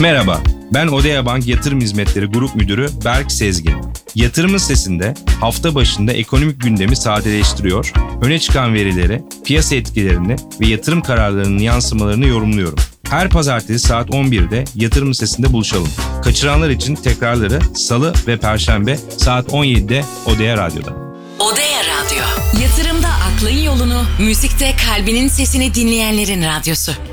Merhaba, ben Odea Bank Yatırım Hizmetleri Grup Müdürü Berk Sezgin. Yatırım Listesi'nde hafta başında ekonomik gündemi sadeleştiriyor, öne çıkan verileri, piyasa etkilerini ve yatırım kararlarının yansımalarını yorumluyorum. Her pazartesi saat 11'de Yatırım Listesi'nde buluşalım. Kaçıranlar için tekrarları Salı ve Perşembe saat 17'de Odea Radyo'da. Odea Radyo. Yatırımda aklın yolunu, müzikte kalbinin sesini dinleyenlerin radyosu.